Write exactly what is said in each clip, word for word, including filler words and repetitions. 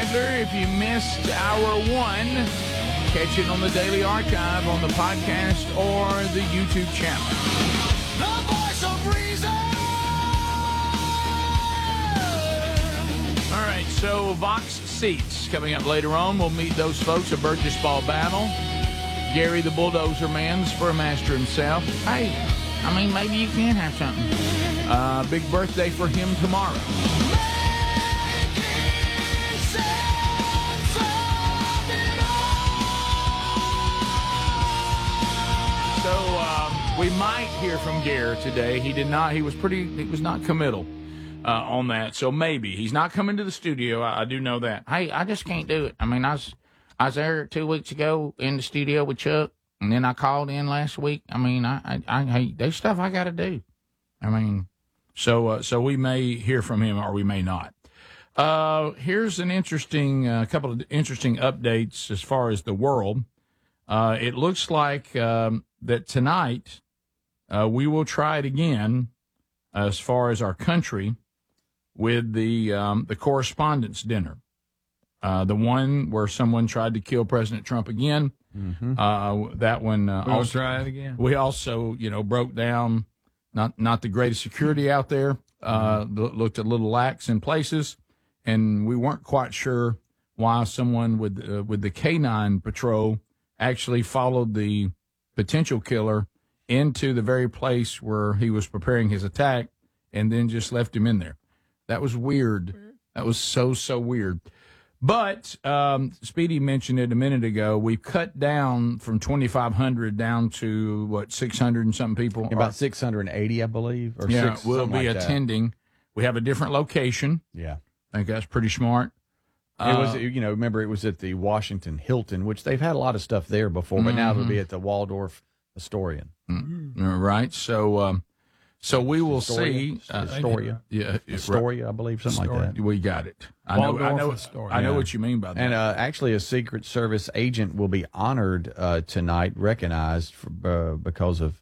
Ziegler. If you missed hour one, catch it on the Daily Archive, on the podcast, or the YouTube channel. The voice of reason. All right, so Vox Seats coming up later on. We'll meet those folks at Burgess Ball Battle. Gary the Bulldozer Man's for a master himself. Hey, I mean, maybe you can have something. Uh, big birthday for him tomorrow. So um, we might hear from Gare today. He did not. He was pretty. He was not committal uh, on that. So maybe he's not coming to the studio. I, I do know that. Hey, I just can't do it. I mean, I was I was there two weeks ago in the studio with Chuck, and then I called in last week. I mean, I I, I hey, there's stuff I got to do. I mean, so uh, so we may hear from him or we may not. Uh, here's an interesting uh, couple of interesting updates as far as the world. Uh, it looks like um, that tonight uh, we will try it again as far as our country with the um, the correspondence dinner, uh, the one where someone tried to kill President Trump again. Mm-hmm. Uh, that one. Uh, We'll also, try it again. We also, you know, broke down not not the greatest security out there. Uh, mm-hmm. Looked a little lax in places, and we weren't quite sure why someone with uh, with the K nine patrol actually followed the potential killer into the very place where he was preparing his attack and then just left him in there. That was weird. That was so, so weird. But um, Speedy mentioned it a minute ago. We cut down from twenty-five hundred down to, what, six hundred and something people? About six hundred eighty, I believe. Or yeah, six, we'll be like attending. That. We have a different location. Yeah. I think that's pretty smart. It was, you know, remember it was at the Washington Hilton, which they've had a lot of stuff there before, but mm-hmm. now it'll be at the Waldorf Astoria. Mm-hmm. Right. So, um, so we will Astoria? see. Uh, Astoria. Yeah. Astoria, I believe, something Astoria. like that. We got it. I know. Waldorf I know, Astoria. I know yeah. what you mean by that. And uh, actually, a Secret Service agent will be honored uh, tonight, recognized for, uh, because of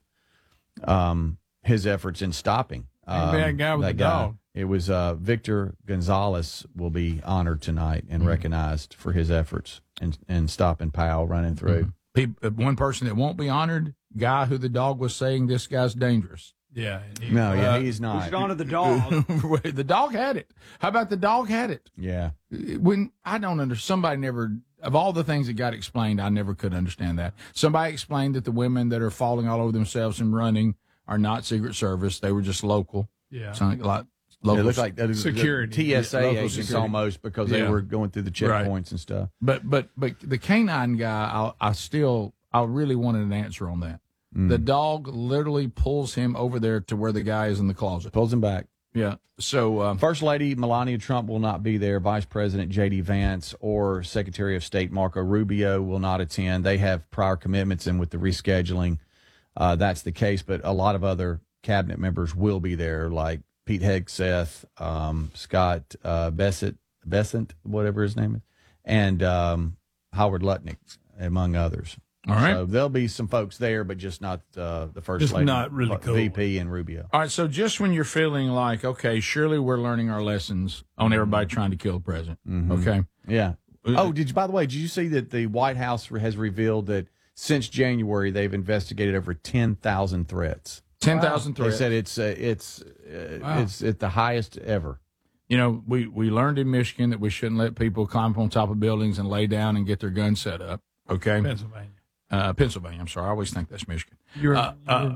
um, his efforts in stopping. Um, Hey, bad guy with that the guy. dog. It was uh, Victor Gonzalez will be honored tonight and mm-hmm. recognized for his efforts in, in stopping Powell running through. Mm-hmm. One person that won't be honored, guy who the dog was saying this guy's dangerous. Yeah. He, no, yeah, uh, he's not. We should honor the dog. The dog had it. How about the dog had it? Yeah. When I don't understand, somebody never, of all the things that got explained, I never could understand that. Somebody explained that the women that are falling all over themselves and running are not Secret Service. They were just local. Yeah. Something like local. It looked like uh, security. T S A yeah, agents security. almost because Yeah. they were going through the checkpoints right. and stuff. But but but the canine guy, I, I still, I really wanted an answer on that. Mm. The dog literally pulls him over there to where the guy is in the closet. Pulls him back. Yeah. So um, First Lady Melania Trump will not be there. Vice President J D Vance or Secretary of State Marco Rubio will not attend. They have prior commitments, and with the rescheduling, uh, that's the case. But a lot of other cabinet members will be there, like Pete Hegseth, um, Scott uh, Bessent, Bessent, whatever his name is, and um, Howard Lutnick, among others. All right. So there'll be some folks there, but just not uh, the First Just Lady, not really cool. V P and Rubio. All right, so just when you're feeling like, okay, surely we're learning our lessons on everybody trying to kill the president, mm-hmm. okay? Yeah. Oh, did you, by the way, did you see that the White House has revealed that since January they've investigated over ten thousand threats? ten thousand wow. threats. They said it's uh, it's uh, wow. it's at the highest ever. You know, we, we learned in Michigan that we shouldn't let people climb up on top of buildings and lay down and get their guns set up, okay? Pennsylvania. Uh, Pennsylvania, I'm sorry. I always think that's Michigan. You're, uh, you're uh,